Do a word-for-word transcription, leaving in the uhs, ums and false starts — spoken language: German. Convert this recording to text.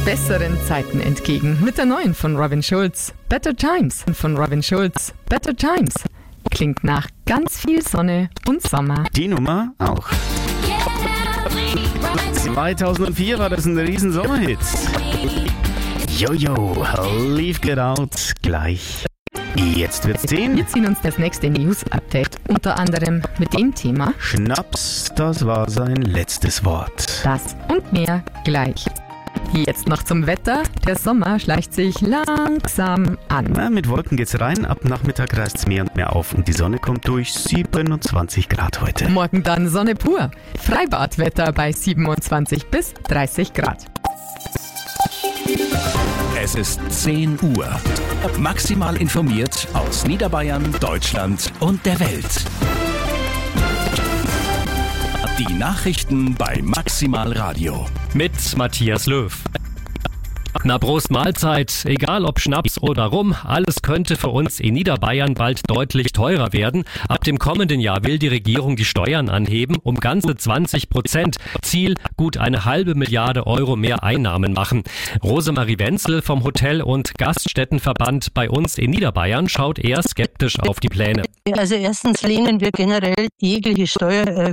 besseren Zeiten entgegen mit der neuen von Robin Schulz. Better Times von Robin Schulz. Better Times. Klingt nach ganz viel Sonne und Sommer. Die Nummer auch. zweitausendvier war das ein riesen Sommerhit. Jojo, Leave Get Out gleich. Jetzt wird's zehn. Wir ziehen uns das nächste News-Update unter anderem mit dem Thema Schnaps, das war sein letztes Wort. Das und mehr gleich. Jetzt noch zum Wetter. Der Sommer schleicht sich langsam an. Na, mit Wolken geht's rein, ab Nachmittag reißt's mehr und mehr auf und die Sonne kommt durch. siebenundzwanzig Grad heute. Morgen dann Sonne pur. Freibadwetter bei siebenundzwanzig bis dreißig Grad. Es ist zehn Uhr. Maximal informiert aus Niederbayern, Deutschland und der Welt. Die Nachrichten bei Maximal Radio. Mit Matthias Löw. Na, Prost Mahlzeit. Egal ob Schnaps oder Rum, alles könnte für uns in Niederbayern bald deutlich teurer werden. Ab dem kommenden Jahr will die Regierung die Steuern anheben, um ganze zwanzig Prozent. Ziel, gut eine halbe Milliarde Euro mehr Einnahmen machen. Rosemarie Wenzel vom Hotel- und Gaststättenverband bei uns in Niederbayern schaut eher skeptisch auf die Pläne. Also erstens lehnen wir generell jegliche Steuer